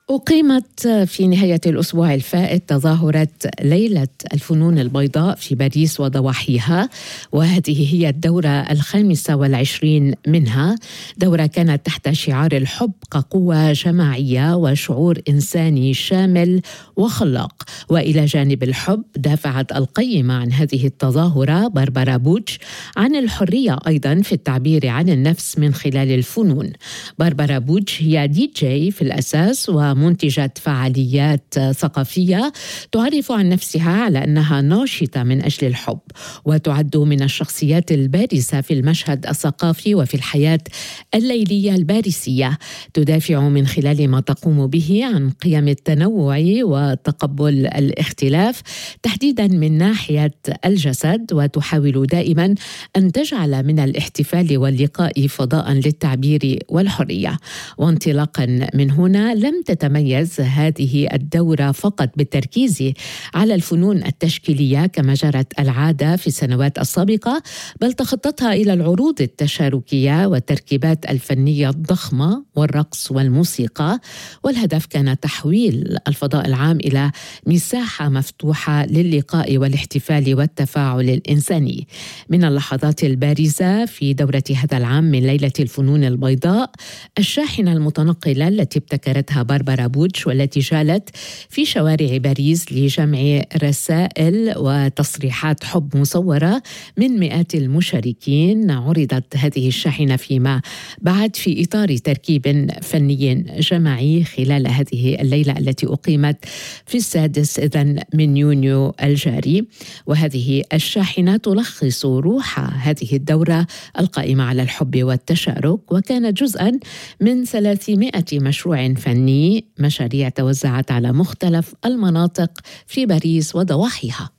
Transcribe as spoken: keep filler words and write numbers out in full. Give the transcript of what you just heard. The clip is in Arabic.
أقيمت في نهاية الأسبوع الفائت تظاهرة ليلة الفنون البيضاء في باريس وضواحيها، وهذه هي الدورة الخامسة والعشرين منها. دورة كانت تحت شعار الحب كقوة جماعية وشعور إنساني شامل وخلاق. وإلى جانب الحب دافعت القيمة عن هذه التظاهرة باربارا بوتش عن الحرية أيضا في التعبير عن النفس من خلال الفنون. باربارا بوتش هي دي جي في الأساس و منتجة فعاليات ثقافية، تعرف عن نفسها على أنها ناشطة من أجل الحب، وتعد من الشخصيات البارزة في المشهد الثقافي وفي الحياة الليلية الباريسية. تدافع من خلال ما تقوم به عن قيم التنوع وتقبل الاختلاف تحديدا من ناحية الجسد، وتحاول دائما أن تجعل من الاحتفال واللقاء فضاء للتعبير والحرية. وانطلاقا من هنا لم تتميز هذه الدورة فقط بالتركيز على الفنون التشكيلية كما جرت العادة في السنوات السابقة، بل تخطتها إلى العروض التشاركية والتركيبات الفنية الضخمة والرقص والموسيقى. والهدف كان تحويل الفضاء العام إلى مساحة مفتوحة للقاء والاحتفال والتفاعل الإنساني. من اللحظات البارزة في دورة هذا العام من ليلة الفنون البيضاء الشاحنة المتنقلة التي ابتكرتها باربارا بوتش، والتي جالت في شوارع باريس لجمع رسائل وتصريحات حب مصورة من مئات المشاركين. عرضت هذه الشاحنة فيما بعد في إطار تركيب فني جماعي خلال هذه الليلة التي أقيمت في السادس إذن من يونيو الجاري. وهذه الشاحنة تلخص روح هذه الدورة القائمة على الحب والتشارك، وكانت جزءا من ثلاثمائة مشروع فني، مشاريع توزعت على مختلف المناطق في باريس وضواحيها.